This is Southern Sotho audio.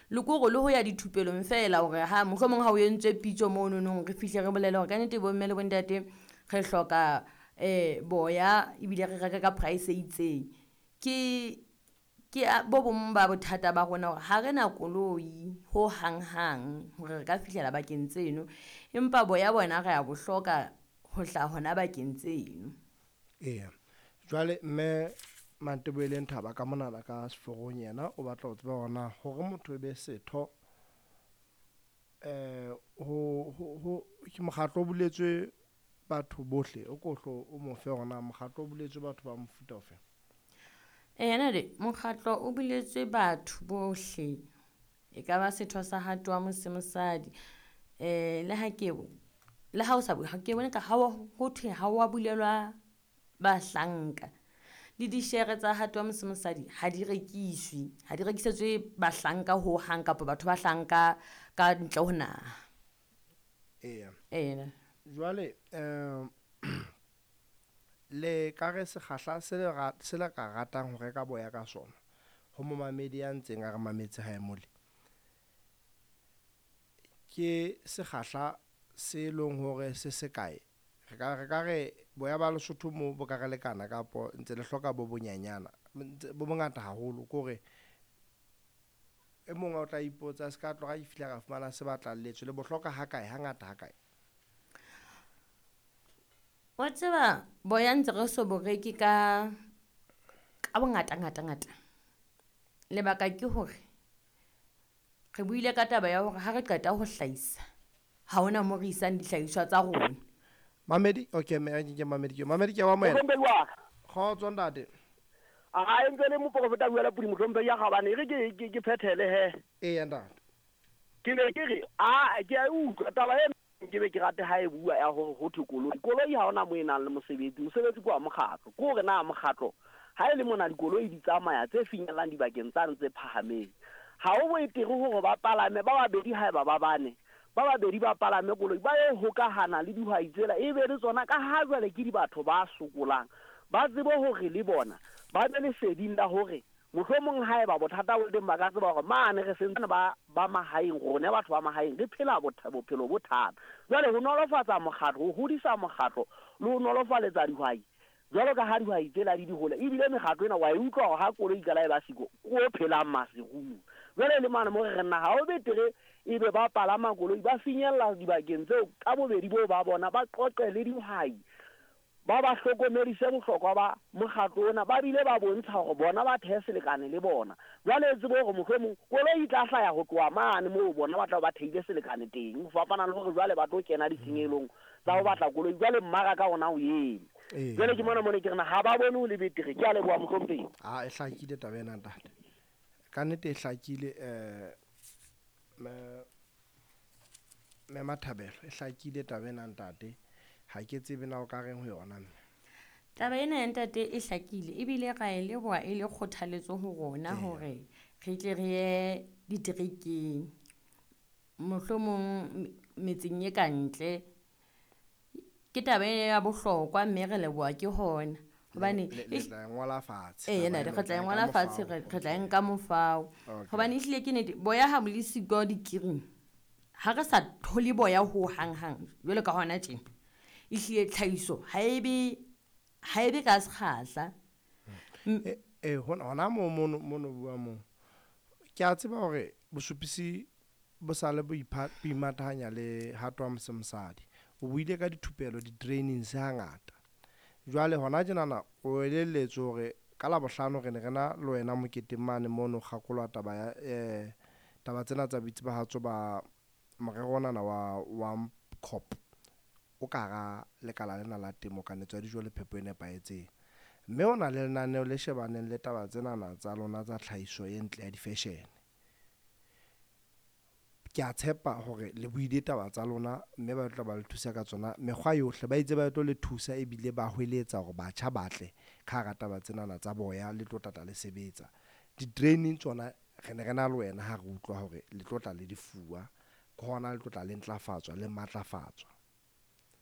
le go le ho ya dithupelong fela hore ha mohlomong ha o entswe pitso mo nonong re fihle re bolele hore ka nnete bo mme le bontate re hloka boya ebile re reka ka price e itseng. Ke bo bong ba bothata ba rona hore ha re na koloi ho hang hore re ka fihlela bakeng tseno, empa boya bona re a bo hloka ho hla hona bakeng tseno. Jwale mme Mantebeleng Thaba ka monana ka Seforong yena o batla ho tseba hona hore motho e be setho ho ke mokgatlo o buletswe batho bohle o kohlo o mo fe hona mokgatlo o buletswe batho ba mofuta ofe? Yana le mokgatlo o buletswe batho bohle e ka ba setho sa Hato wa Mosadi le ha o sa ha ke bone ka ha ho thwe ha wa bulelwa bahlanka le di-share tsa Hato wa Mosadi ha di rekisetswe bahlanka ho hang kapa batho ba hlanka ka ntle ho naha. Jwale le ka re sekgahla se le ka ratang ho reka boya ka sona ho momamedi ya ntseng a re mametse ha e mole ke sekgahla se leng hore se kae re ka re boya ba Lesotho mo bo ka re lekana kapo ntse le hloka bo bonyanyana bo bongata haholo kore e mong o tla ipotsa se ka tloga e fihla ka fumana se batla letswe le bohloka ha kae hangata ha kae. Wa tseba boya ntse re so boreki ka bongata lebaka ke hore re buile ka taba ya hore ha re qeta ho hlahisa ha hona mo re isang dihlahiswa tsa rona. Mamedi Mamedi ke wa moena khotso ntate a ntse le mo profeta buela pudi mohlompe ya gabane re ke phethele he ntate ke ne ke re ke a utlwa taba ke be ke rate ha e bua ya hore ho koloi ha ona mo e nang le mosebetsi kwa mokgatlo ko re na mokgatlo ha ile mona dikoloi di tsamaya tse finyelang dibakeng tsa ntse phahameng ha o boitere hore ba palame ba babedi ha ba bane ba babedi ba palame koloi ba e hokahana le dihwai tsela e be re tsona ka ha jwale ke di batho ba sokolang ba tsebe hore le bona ba be le seding la hore mohlomong ha eba bothata bo teng ba ka tseba hore mane re sentse ba mahaeng rona batho ba mahaeng re phela bophelo bo thata jwale ho nolofatsa mokgatlo ho hodisa mokgatlo le ho nolofaletsa dihwai jwalo ka ha dihwai tsela di hola ebile mekgatlo ena wa e utlwa hore ha koloi ka la e ba siko o phelang maserung jwale le mane mo re nna ha o betere ebe ba palama koloi ba finyella dibakeng tseo ka bobedi bo ba bona ba qoqe le dihwai ba hlokomedise bohlokwa ba mokgatlo ona ba bile ba bontsha hore bona ba the selekane le bona jwale tsebo hore mohlomong koloi tla hlaya ho tloa mane moo bona ba tla ba theile selekane teng ho fapana le hore jwale ba tlo kena ditshenyelong tsa ho batla koloi jwale mmara ka ona o yeme jwale ke mona ke rena ha ba bone ho le betere ke a leboha mohlompheng e hlakile taba ena ntate ka nnete e hlakile me Mathabelo e hlakile taba ena ntate ha ke tsebe na o ka reng ho yona mme taba ena ya ntate e hlakile ebile ga e leboa e le kgothaletso ho rona hore re tle re ye diterekeng mohlomong metseng e kantle ke taba ya bohlokwa mme re leboa ke hona hobane le tla ngola fatshe re tla ngola fatshe re tla nka mofao hobane ehlile ke nete boya ha bo le siko dikiring ha re sa thole boya ho hang jwale ka hona tjena ehlile tlhahiso ha ebe ka sekgahla hona mono bua mo ke a tseba hore bosupisi bo sa le boimathanya le Hato wa Mosadi o buile ka dithupelo di-trainings hangata jwale hona tjenana o elelletse hore ka Labohlano re ne re na le wena moketeng mane mono kgakolwa taba tsena tsa boitsebahatso ba morero onana wa COP o ka ga lekala lena la temo kanetso ya dijo le phepo e nepahetseng mme o na le lenaneo le shebaneng le taba tsenana tsa lona tsa tlhahiso e ntle ya di-fashion. Ke a tshepa hore le buile taba tsa lona mme ba tla ba le thusa ka tsona mekgwa yohle ba itse ba tlo le thusa ebile ba hweletsa hore batjha batle ka ga taba tsenana tsa boya le tlo tla le sebetsa di-training tsona re ne re na le wena ha re utlwa hore le tlo tla le difuwa ke hona le tlo tla le ntlafatswa le matlafatswa